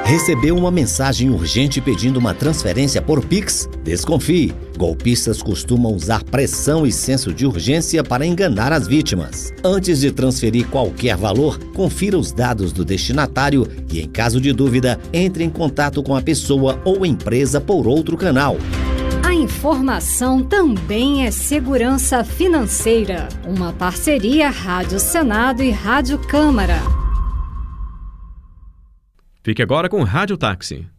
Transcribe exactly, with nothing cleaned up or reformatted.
Recebeu uma mensagem urgente pedindo uma transferência por Pix? Desconfie. Golpistas costumam usar pressão e senso de urgência para enganar as vítimas. Antes de transferir qualquer valor, confira os dados do destinatário e, em caso de dúvida, entre em contato com a pessoa ou empresa por outro canal. A informação também é segurança financeira. Uma parceria Rádio Senado e Rádio Câmara. Fique agora com Rádio Táxi.